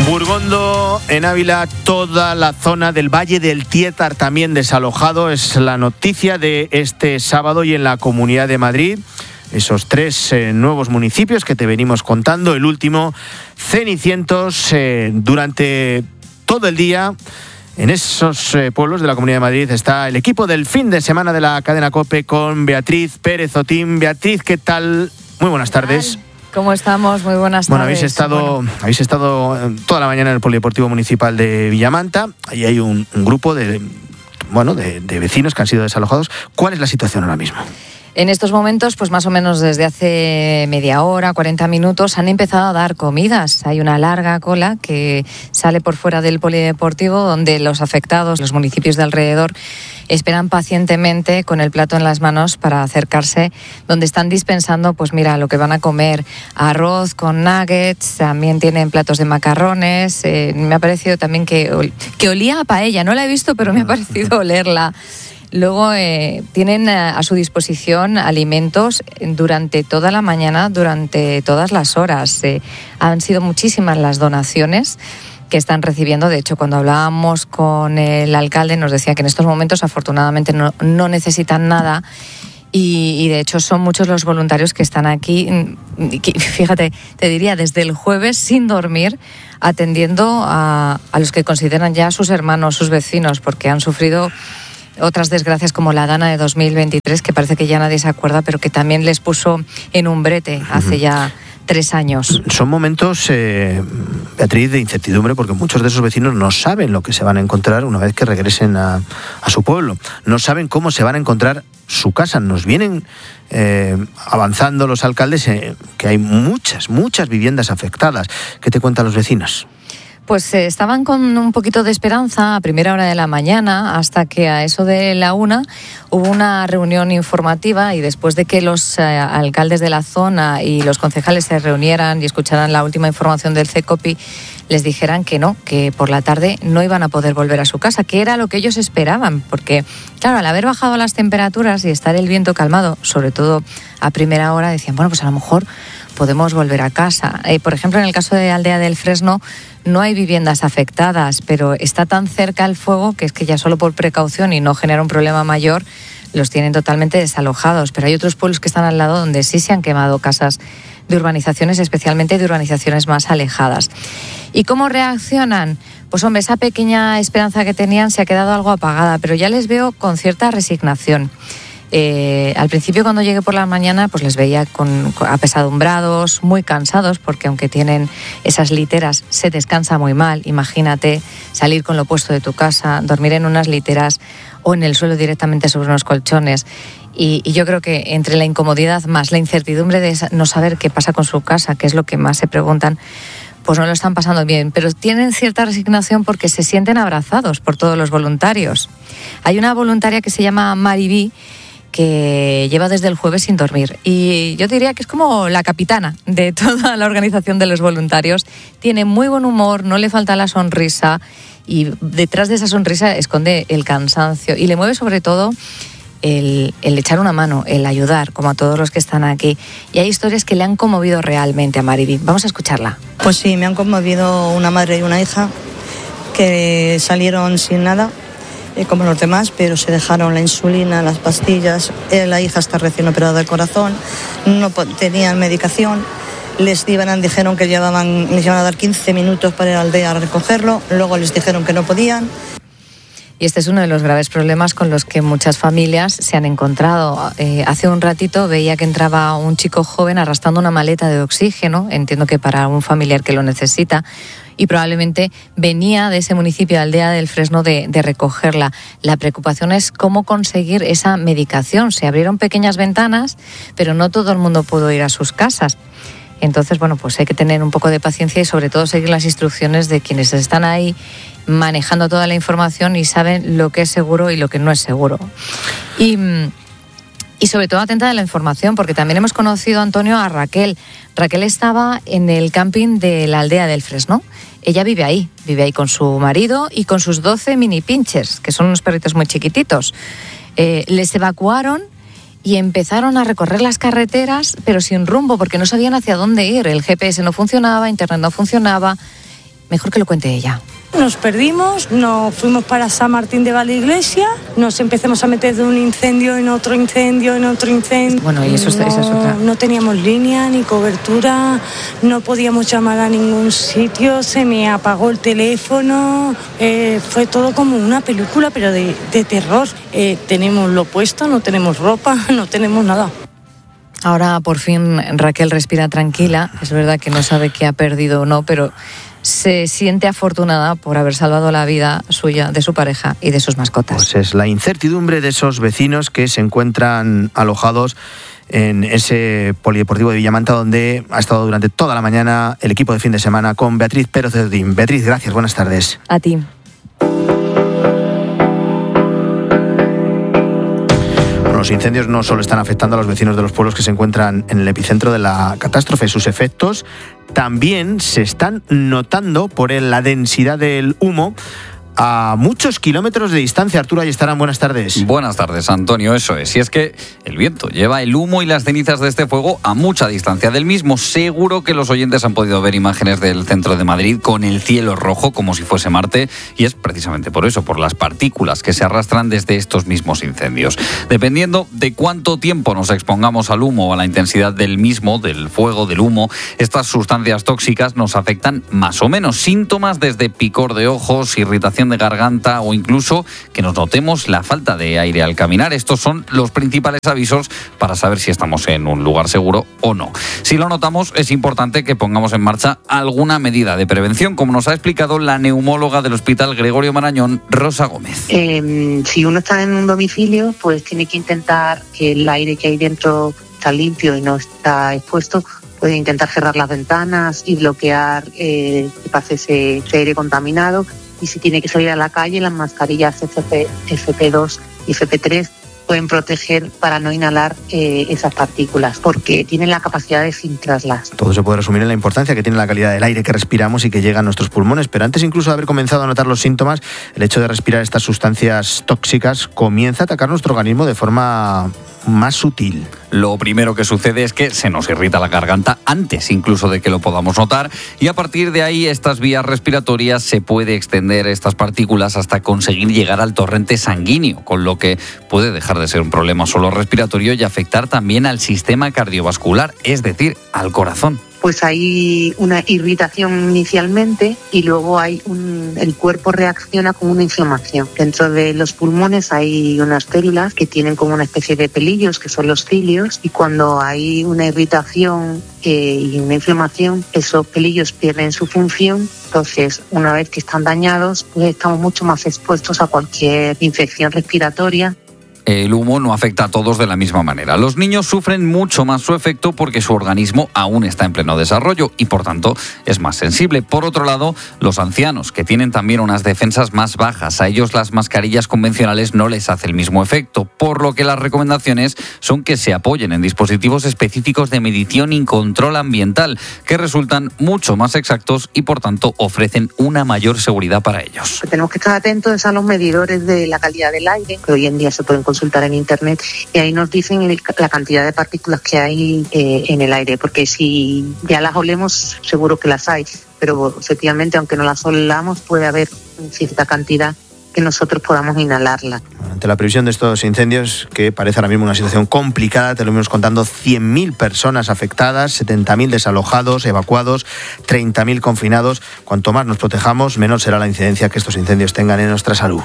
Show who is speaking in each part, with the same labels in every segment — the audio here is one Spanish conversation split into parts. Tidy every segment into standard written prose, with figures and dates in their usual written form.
Speaker 1: Burgondo, en Ávila, toda la zona del Valle del Tietar también desalojado. Es la noticia de este sábado. Y en la Comunidad de Madrid, esos 3 nuevos municipios que te venimos contando. El último, Cenicientos, durante todo el día. En esos pueblos de la Comunidad de Madrid está el equipo del fin de semana de la cadena COPE con Beatriz Pérez Otín. Beatriz, ¿qué tal? Muy buenas tardes.
Speaker 2: ¿Cómo estamos? Muy buenas tardes.
Speaker 1: Bueno, habéis estado toda la mañana en el Polideportivo Municipal de Villamanta. Ahí hay un grupo de vecinos que han sido desalojados. ¿Cuál es la situación ahora mismo?
Speaker 2: En estos momentos, pues más o menos desde hace media hora, 40 minutos, han empezado a dar comidas. Hay una larga cola que sale por fuera del polideportivo, donde los afectados, los municipios de alrededor, esperan pacientemente con el plato en las manos para acercarse, donde están dispensando, pues mira, lo que van a comer: arroz con nuggets, también tienen platos de macarrones. Me ha parecido también que olía a paella, no la he visto, pero me ha parecido olerla. Luego tienen a su disposición alimentos durante toda la mañana, durante todas las horas. Han sido muchísimas las donaciones que están recibiendo. De hecho, cuando hablábamos con el alcalde nos decía que en estos momentos afortunadamente no necesitan nada. Y de hecho son muchos los voluntarios que están aquí, fíjate, te diría desde el jueves sin dormir, atendiendo a los que consideran ya sus hermanos, sus vecinos, porque han sufrido otras desgracias como la Dana de 2023, que parece que ya nadie se acuerda, pero que también les puso en un brete hace ya 3 años.
Speaker 1: Son momentos, Beatriz, de incertidumbre, porque muchos de esos vecinos no saben lo que se van a encontrar una vez que regresen a su pueblo. No saben cómo se van a encontrar su casa. Nos vienen avanzando los alcaldes que hay muchas viviendas afectadas. ¿Qué te cuentan los vecinos?
Speaker 2: Pues estaban con un poquito de esperanza a primera hora de la mañana, hasta que a eso de la 1 hubo una reunión informativa, y después de que los alcaldes de la zona y los concejales se reunieran y escucharan la última información del CECOPI, les dijeran que no, que por la tarde no iban a poder volver a su casa, que era lo que ellos esperaban, porque claro, al haber bajado las temperaturas y estar el viento calmado, sobre todo a primera hora, decían, bueno, pues a lo mejor podemos volver a casa. Por ejemplo, en el caso de Aldea del Fresno no hay viviendas afectadas, pero está tan cerca el fuego que es que ya solo por precaución y no genera un problema mayor, los tienen totalmente desalojados. Pero hay otros pueblos que están al lado donde sí se han quemado casas de urbanizaciones, especialmente de urbanizaciones más alejadas. ¿Y cómo reaccionan? Pues hombre, esa pequeña esperanza que tenían se ha quedado algo apagada, pero ya les veo con cierta resignación. Al principio, cuando llegué por la mañana, pues les veía apesadumbrados, muy cansados, porque aunque tienen esas literas, se descansa muy mal. Imagínate salir con lo opuesto de tu casa, dormir en unas literas o en el suelo directamente sobre unos colchones. Y yo creo que entre la incomodidad más la incertidumbre de no saber qué pasa con su casa, que es lo que más se preguntan, pues no lo están pasando bien, pero tienen cierta resignación porque se sienten abrazados por todos los voluntarios. Hay una voluntaria que se llama Maribí, que lleva desde el jueves sin dormir, y yo diría que es como la capitana de toda la organización de los voluntarios. Tiene muy buen humor, no le falta la sonrisa, y detrás de esa sonrisa esconde el cansancio, y le mueve sobre todo el echar una mano, el ayudar, como a todos los que están aquí. Y hay historias que le han conmovido realmente a Maribí. Vamos a escucharla.
Speaker 3: Pues sí, me han conmovido una madre y una hija que salieron sin nada, como los demás, pero se dejaron la insulina, las pastillas. La hija está recién operada del corazón, no tenían medicación. Dijeron que les iban a dar 15 minutos para ir a la aldea a recogerlo, luego les dijeron que no podían.
Speaker 2: Y este es uno de los graves problemas con los que muchas familias se han encontrado. Hace un ratito veía que entraba un chico joven arrastrando una maleta de oxígeno, entiendo que para un familiar que lo necesita, y probablemente venía de ese municipio de Aldea del Fresno de recogerla. La preocupación es cómo conseguir esa medicación. Se abrieron pequeñas ventanas, pero no todo el mundo pudo ir a sus casas. Entonces, bueno, pues hay que tener un poco de paciencia y sobre todo seguir las instrucciones de quienes están ahí manejando toda la información y saben lo que es seguro y lo que no es seguro. Y sobre todo atenta de la información, porque también hemos conocido, Antonio, a Raquel. Raquel estaba en el camping de la Aldea del Fresno. Ella vive ahí con su marido y con sus 12 mini pinchers, que son unos perritos muy chiquititos. Les evacuaron y empezaron a recorrer las carreteras, pero sin rumbo, porque no sabían hacia dónde ir. El GPS no funcionaba, Internet no funcionaba. Mejor que lo cuente ella.
Speaker 4: Nos perdimos, nos fuimos para San Martín de Valdeiglesia, nos empezamos a meter de un incendio en otro incendio, en otro incendio.
Speaker 2: Bueno, y esa es otra.
Speaker 4: No teníamos línea ni cobertura, no podíamos llamar a ningún sitio, se me apagó el teléfono, fue todo como una película, pero de terror. Tenemos lo puesto, no tenemos ropa, no tenemos nada.
Speaker 2: Ahora por fin Raquel respira tranquila, es verdad que no sabe qué ha perdido o no, pero se siente afortunada por haber salvado la vida suya, de su pareja y de sus mascotas.
Speaker 1: Pues es la incertidumbre de esos vecinos que se encuentran alojados en ese polideportivo de Villamanta, donde ha estado durante toda la mañana el equipo de fin de semana con Beatriz Pérez de Odín. Beatriz, gracias, buenas tardes.
Speaker 2: A ti.
Speaker 1: Los incendios no solo están afectando a los vecinos de los pueblos que se encuentran en el epicentro de la catástrofe, sus efectos también se están notando por la densidad del humo a muchos kilómetros de distancia. Arturo Ayestarán, buenas tardes.
Speaker 5: Buenas tardes, Antonio, eso es. Y es que el viento lleva el humo y las cenizas de este fuego a mucha distancia del mismo. Seguro que los oyentes han podido ver imágenes del centro de Madrid con el cielo rojo como si fuese Marte, y es precisamente por eso, por las partículas que se arrastran desde estos mismos incendios. Dependiendo de cuánto tiempo nos expongamos al humo o a la intensidad del mismo, del fuego, del humo, estas sustancias tóxicas nos afectan más o menos. Síntomas desde picor de ojos, irritación de garganta o incluso que nos notemos la falta de aire al caminar. Estos son los principales avisos para saber si estamos en un lugar seguro o no. Si lo notamos, es importante que pongamos en marcha alguna medida de prevención, como nos ha explicado la neumóloga del Hospital Gregorio Marañón, Rosa Gómez.
Speaker 6: Si uno está en un domicilio, pues tiene que intentar que el aire que hay dentro está limpio y no está expuesto. Puede intentar cerrar las ventanas y bloquear que pase ese aire contaminado. Y si tiene que salir a la calle, las mascarillas FP2 y FP3 pueden proteger para no inhalar esas partículas, porque tienen la capacidad de filtrarlas.
Speaker 1: Todo se puede resumir en la importancia que tiene la calidad del aire que respiramos y que llega a nuestros pulmones, pero antes incluso de haber comenzado a notar los síntomas, el hecho de respirar estas sustancias tóxicas comienza a atacar nuestro organismo de forma más sutil.
Speaker 5: Lo primero que sucede es que se nos irrita la garganta antes incluso de que lo podamos notar, y a partir de ahí estas vías respiratorias se puede extender estas partículas hasta conseguir llegar al torrente sanguíneo, con lo que puede dejar de ser un problema solo respiratorio y afectar también al sistema cardiovascular, es decir, al corazón.
Speaker 6: Pues hay una irritación inicialmente y luego el cuerpo reacciona con una inflamación. Dentro de los pulmones hay unas células que tienen como una especie de pelillos, que son los cilios, y cuando hay una irritación y una inflamación, esos pelillos pierden su función. Entonces, una vez que están dañados, pues estamos mucho más expuestos a cualquier infección respiratoria.
Speaker 5: El humo no afecta a todos de la misma manera. Los niños sufren mucho más su efecto porque su organismo aún está en pleno desarrollo y por tanto es más sensible. Por otro lado, los ancianos, que tienen también unas defensas más bajas, a ellos las mascarillas convencionales no les hace el mismo efecto, por lo que las recomendaciones son que se apoyen en dispositivos específicos de medición y control ambiental, que resultan mucho más exactos y por tanto ofrecen una mayor seguridad para ellos.
Speaker 6: Tenemos que estar atentos a los medidores de la calidad del aire, que hoy en día se pueden consultar en internet, y ahí nos dicen la cantidad de partículas que hay en el aire, porque si ya las olemos seguro que las hay, pero efectivamente aunque no las olamos puede haber cierta cantidad que nosotros podamos inhalarla.
Speaker 1: Ante la previsión de estos incendios, que parece ahora mismo una situación complicada, te lo vimos contando, 100.000 personas afectadas, 70.000 desalojados, evacuados, 30.000 confinados. Cuanto más nos protejamos, menor será la incidencia que estos incendios tengan en nuestra salud.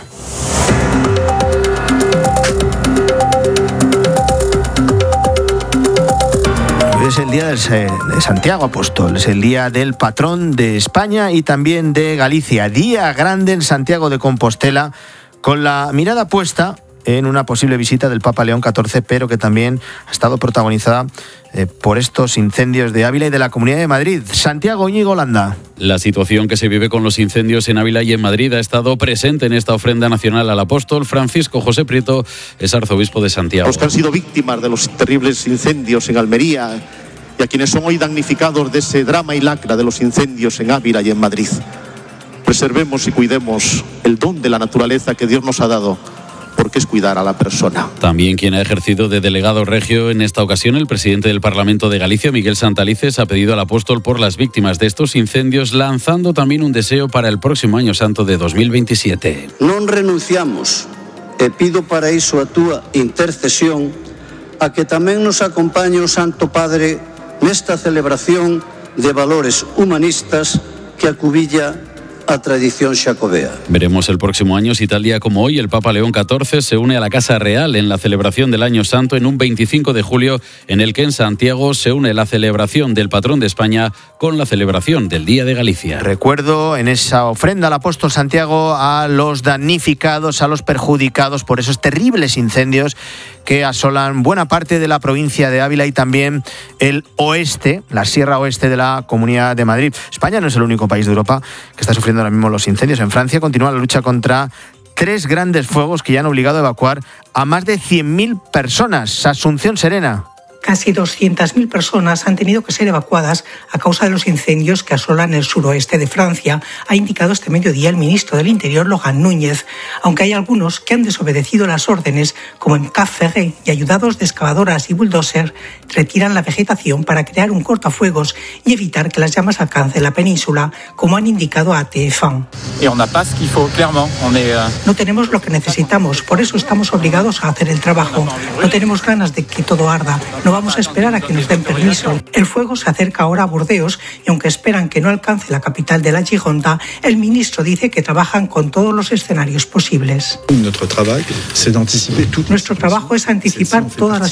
Speaker 1: Es el día de Santiago Apóstol, es el día del patrón de España y también de Galicia. Día grande en Santiago de Compostela, con la mirada puesta en una posible visita del Papa León XIV, pero que también ha estado protagonizada por estos incendios de Ávila y de la Comunidad de Madrid. Santiago, Íñigo Landa.
Speaker 7: La situación que se vive con los incendios en Ávila y en Madrid ha estado presente en esta ofrenda nacional al apóstol. Francisco José Prieto es arzobispo de Santiago.
Speaker 8: Los que han sido víctimas de los terribles incendios en Almería y a quienes son hoy damnificados de ese drama y lacra de los incendios en Ávila y en Madrid. Preservemos y cuidemos el don de la naturaleza que Dios nos ha dado porque es cuidar a la persona.
Speaker 7: También quien ha ejercido de delegado regio en esta ocasión, el presidente del Parlamento de Galicia, Miguel Santalices, ha pedido al apóstol por las víctimas de estos incendios, lanzando también un deseo para el próximo Año Santo de 2027.
Speaker 9: Non renunciamos e pido para iso a túa intercesión a que tamén nos acompañe o Santo Padre nesta celebración de valores humanistas que acubilla a tradición xacobea.
Speaker 7: Veremos el próximo año si tal día como hoy el Papa León XIV se une a la Casa Real en la celebración del Año Santo en un 25 de julio en el que en Santiago se une la celebración del patrón de España con la celebración del Día de Galicia.
Speaker 1: Recuerdo en esa ofrenda al apóstol Santiago a los damnificados, a los perjudicados por esos terribles incendios que asolan buena parte de la provincia de Ávila y también el oeste, la sierra oeste de la Comunidad de Madrid. España no es el único país de Europa que está sufriendo ahora mismo los incendios. En Francia continúa la lucha contra 3 grandes fuegos que ya han obligado a evacuar a más de 100.000 personas. Asunción Serena.
Speaker 10: Casi 200.000 personas han tenido que ser evacuadas a causa de los incendios que asolan el suroeste de Francia, ha indicado este mediodía el ministro del Interior, Laurent Núñez, aunque hay algunos que han desobedecido las órdenes, como en Cap Ferret, y ayudados de excavadoras y bulldozer, retiran la vegetación para crear un cortafuegos y evitar que las llamas alcancen la península, como han indicado a TF1. No tenemos lo que necesitamos, por eso estamos obligados a hacer el trabajo. No tenemos ganas de que todo arda. No vamos a esperar a que nos den permiso. El fuego se acerca ahora a Burdeos y aunque esperan que no alcance la capital de la Gironda, el ministro dice que trabajan con todos los escenarios posibles. Nuestro trabajo es anticipar todas las